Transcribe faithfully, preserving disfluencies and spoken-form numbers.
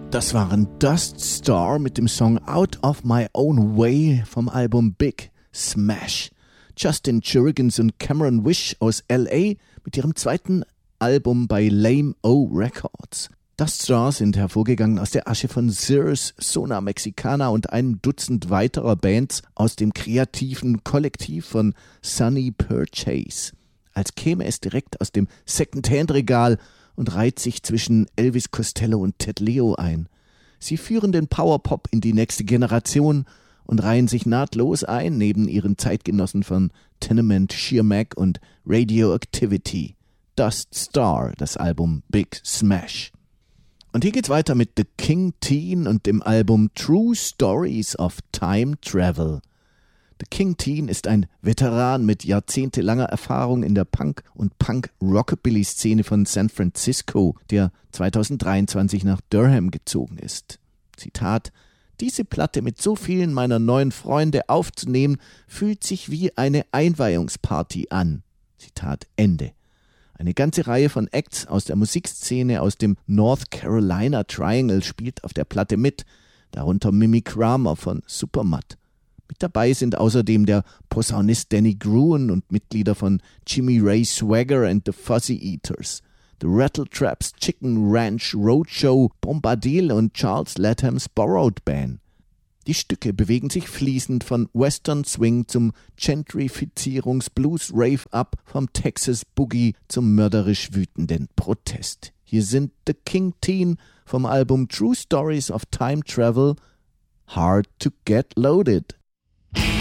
Das waren Dust Star mit dem Song Out of My Own Way vom Album Big Smash. Justin Jurgens und Cameron Wish aus L A mit ihrem zweiten Album bei Lame O Records. Dust Star sind hervorgegangen aus der Asche von Zers, Zona Mexicana und einem Dutzend weiterer Bands aus dem kreativen Kollektiv von Sonny Purchase. Als käme es direkt aus dem Second-Hand-Regal und reiht sich zwischen Elvis Costello und Ted Leo ein. Sie führen den Powerpop in die nächste Generation und reihen sich nahtlos ein neben ihren Zeitgenossen von Tenement, Sheer Mag und Radioactivity. Dust Star, das Album Big Smash. Und hier geht's weiter mit The King Teen und dem Album True Stories of Time Travel. The King Teen ist ein Veteran mit jahrzehntelanger Erfahrung in der Punk- und Punk-Rockabilly-Szene von San Francisco, der zweitausenddreiundzwanzig nach Durham gezogen ist. Zitat: Diese Platte mit so vielen meiner neuen Freunde aufzunehmen, fühlt sich wie eine Einweihungsparty an. Zitat Ende. Eine ganze Reihe von Acts aus der Musikszene aus dem North Carolina Triangle spielt auf der Platte mit, darunter Mimi Kramer von Supermud. Mit dabei sind außerdem der Posaunist Danny Gruen und Mitglieder von Jimmy Ray Swagger and the Fuzzy Eaters, The Rattletraps, Chicken Ranch Roadshow, Bombadil und Charles Lathams Borrowed Band. Die Stücke bewegen sich fließend von Western Swing zum Gentrifizierungs-Blues-Rave ab, vom Texas Boogie zum mörderisch wütenden Protest. Hier sind The King Teen vom Album True Stories of Time Travel, Hard to Get Loaded.